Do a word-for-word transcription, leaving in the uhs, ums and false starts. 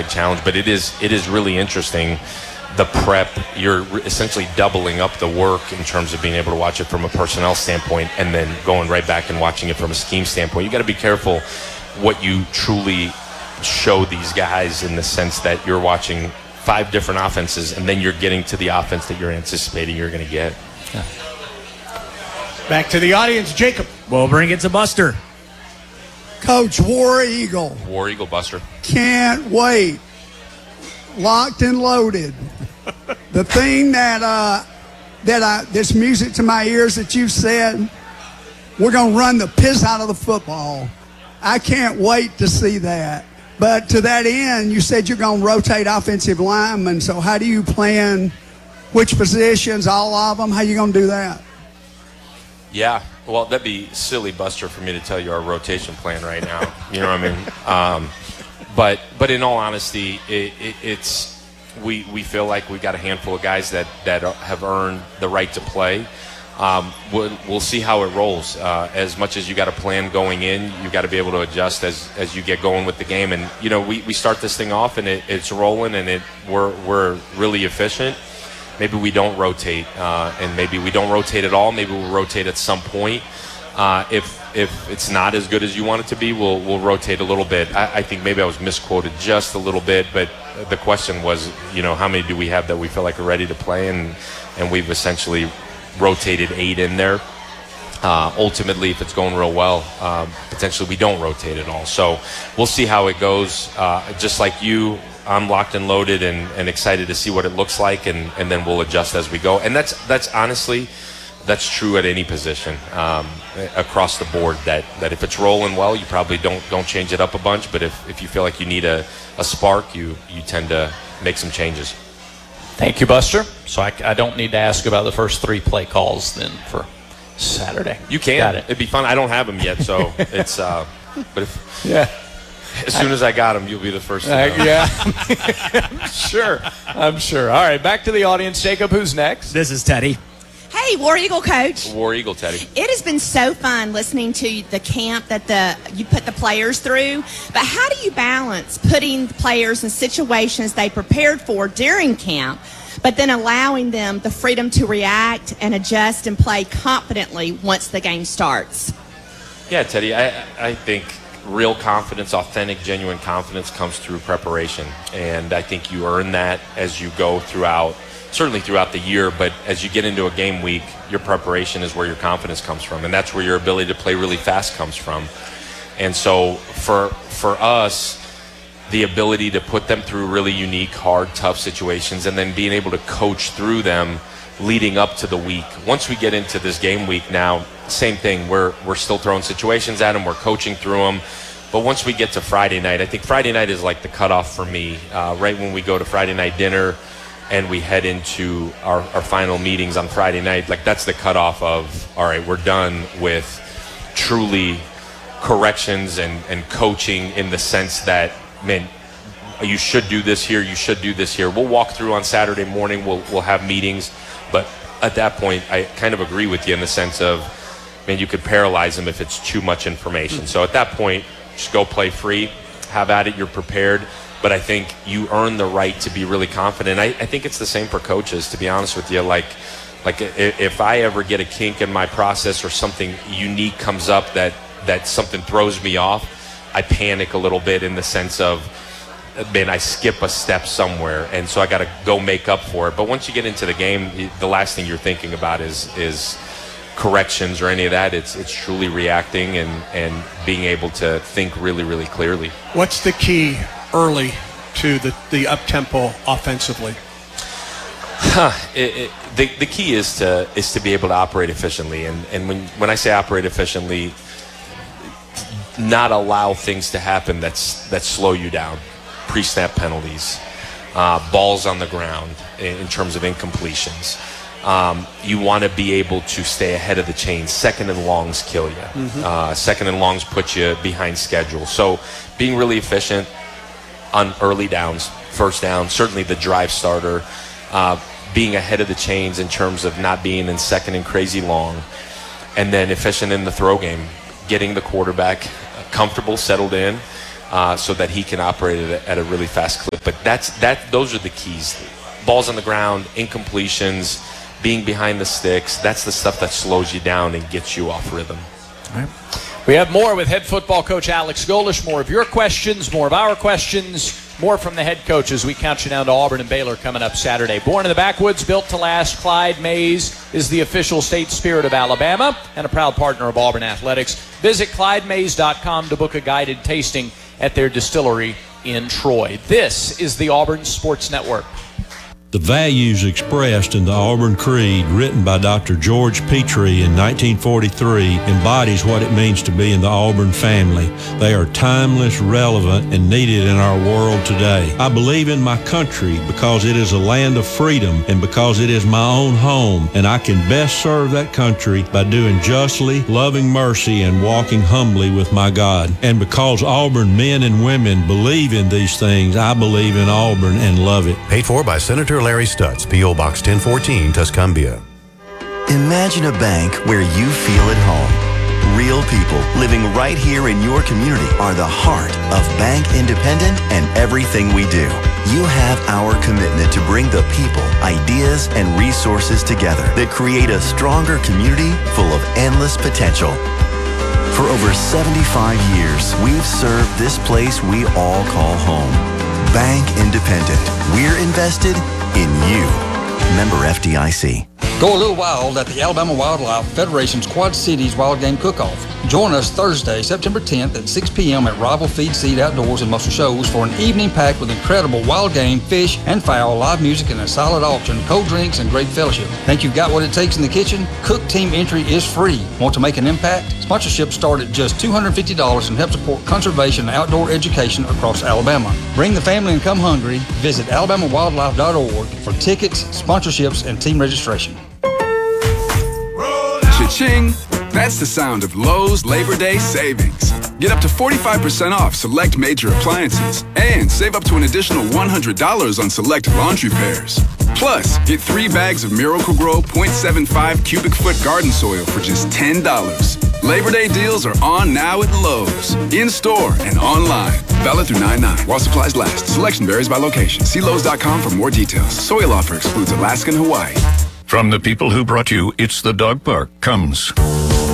challenge. But it is it is really interesting. The prep, you're essentially doubling up the work in terms of being able to watch it from a personnel standpoint and then going right back and watching it from a scheme standpoint. You got to be careful what you truly show these guys in the sense that you're watching five different offenses and then you're getting to the offense that you're anticipating you're going to get. Yeah. Back to the audience, Jacob. We'll bring it to Buster. Coach, War Eagle. War Eagle, Buster. Can't wait. Locked and loaded. The thing that uh, that I this music to my ears that you said, we're gonna run the piss out of the football. I can't wait to see that. But to that end, you said you're gonna rotate offensive linemen. So how do you plan? Which positions? All of them? How you gonna do that? Yeah, well, that'd be silly, Buster, for me to tell you our rotation plan right now. You know what I mean? Um, but but in all honesty, it, it, it's we we feel like we got a handful of guys that that have earned the right to play. Um, we'll, we'll see how it rolls. Uh, as much as you got a plan going in, you got to be able to adjust as as you get going with the game. And you know, we, we start this thing off and it, it's rolling and it we're we're really efficient. Maybe we don't rotate, uh, and maybe we don't rotate at all. Maybe we'll rotate at some point. Uh, if if it's not as good as you want it to be, we'll we'll rotate a little bit. I, I think maybe I was misquoted just a little bit, but the question was, you know, how many do we have that we feel like are ready to play, and and we've essentially rotated eight in there. Uh, ultimately, if it's going real well, um, potentially we don't rotate at all. So we'll see how it goes. Uh, just like you, I'm locked and loaded and, and excited to see what it looks like, and, and then we'll adjust as we go. And that's that's honestly, that's true at any position um, across the board, that, that if it's rolling well, you probably don't don't change it up a bunch. But if, if you feel like you need a, a spark, you, you tend to make some changes. Thank you, Buster. So I, I don't need to ask about the first three play calls then for Saturday. You can. Got it. It'd be fun. I don't have them yet, so it's. Uh, but if, yeah. As soon as I got them, you'll be the first to know. Uh, yeah. I'm sure. I'm sure. All right, back to the audience. Jacob, who's next? This is Teddy. Hey, War Eagle coach. War Eagle, Teddy. It has been so fun listening to the camp that the you put the players through. But how do you balance putting the players in situations they prepared for during camp, but then allowing them the freedom to react and adjust and play confidently once the game starts? Yeah, Teddy, I, I think real confidence, authentic, genuine confidence comes through preparation. And I think you earn that as you go throughout, certainly throughout the year, but as you get into a game week, your preparation is where your confidence comes from. And that's where your ability to play really fast comes from. And so for for us, the ability to put them through really unique, hard, tough situations and then being able to coach through them leading up to the week. Once we get into this game week now, same thing. We're we're still throwing situations at them. We're coaching through them. But once we get to Friday night, I think Friday night is like the cutoff for me. Uh, right when we go to Friday night dinner and we head into our, our final meetings on Friday night, like that's the cutoff of, all right, we're done with truly corrections and, and coaching in the sense that, man, you should do this here, you should do this here. We'll walk through on Saturday morning. We'll we'll have meetings. But at that point, I kind of agree with you in the sense of, man, you could paralyze them if it's too much information. So at that point, just go play free, have at it, you're prepared. But I think you earn the right to be really confident. I, I think it's the same for coaches, to be honest with you. Like, like if I ever get a kink in my process or something unique comes up that, that something throws me off, I panic a little bit in the sense of, man, I skip a step somewhere, and so I got to go make up for it. But once you get into the game, the last thing you're thinking about is is corrections or any of that. It's it's truly reacting and, and being able to think really, really clearly. What's the key early to the, the up-tempo offensively? Huh, it, it, the the key is to is to be able to operate efficiently, and and when when I say operate efficiently, not allow things to happen that's that slow you down. Pre-snap penalties, uh, balls on the ground in, in terms of incompletions. Um, you want to be able to stay ahead of the chain. Second and longs kill you. Mm-hmm. Uh, second and longs put you behind schedule. So being really efficient on early downs, first down, certainly the drive starter, uh, being ahead of the chains in terms of not being in second and crazy long, and then efficient in the throw game, getting the quarterback comfortable, settled in, uh, so that he can operate at a, at a really fast clip. But that's that. Those are the keys. Balls on the ground, incompletions, being behind the sticks. That's the stuff that slows you down and gets you off rhythm. All right. We have more with head football coach Alex Golesh. More of your questions, more of our questions, more from the head coach as we count you down to Auburn and Baylor coming up Saturday. Born in the backwoods, built to last, Clyde Mays is the official state spirit of Alabama and a proud partner of Auburn Athletics. Visit Clyde Mays dot com to book a guided tasting at their distillery in Troy. This is the Auburn Sports Network. The values expressed in the Auburn Creed, written by Doctor George Petrie in nineteen forty-three, embodies what it means to be in the Auburn family. They are timeless, relevant, and needed in our world today. I believe in my country because it is a land of freedom and because it is my own home, and I can best serve that country by doing justly, loving mercy, and walking humbly with my God. And because Auburn men and women believe in these things, I believe in Auburn and love it. Paid for by Senator Larry Stutz, P O Box ten fourteen, Tuscumbia. Imagine a bank where you feel at home. Real people living right here in your community are the heart of Bank Independent and everything we do. You have our commitment to bring the people, ideas, and resources together that create a stronger community full of endless potential. For over seventy-five years, we've served this place we all call home. Bank Independent. We're invested in you. Member F D I C. Go a little wild at the Alabama Wildlife Federation's Quad Cities Wild Game Cook-Off. Join us Thursday, September tenth at six p.m. at Rival Feed Seed Outdoors and Muscle Shoals for an evening packed with incredible wild game, fish, and fowl, live music, and a solid auction, cold drinks, and great fellowship. Think you've got what it takes in the kitchen? Cook Team entry is free. Want to make an impact? Sponsorships start at just two hundred fifty dollars and help support conservation and outdoor education across Alabama. Bring the family and come hungry. Visit alabama wildlife dot org for tickets, sponsorships, and team registration. Cha-ching! That's the sound of Lowe's Labor Day savings. Get up to forty-five percent off select major appliances and save up to an additional one hundred dollars on select laundry pairs. Plus, get three bags of Miracle-Gro point seven five cubic foot garden soil for just ten dollars. Labor Day deals are on now at Lowe's, in-store and online. Valid through nine nine while supplies last. Selection varies by location. See Lowe's dot com for more details. Soil offer excludes Alaska and Hawaii. From the people who brought you It's the Dog Park comes